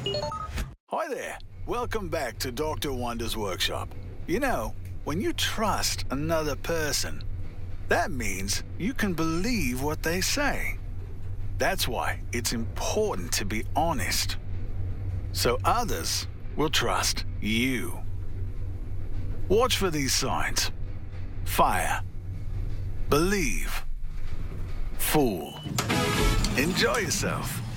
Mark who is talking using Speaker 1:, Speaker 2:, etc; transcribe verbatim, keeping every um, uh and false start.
Speaker 1: Hi there. Welcome back to Doctor Wonder's workshop. You know, when you trust another person, that means you can believe what they say. That's why it's important to be honest, so others will trust you. Watch for these signs: fire, believe, fool. Enjoy yourself.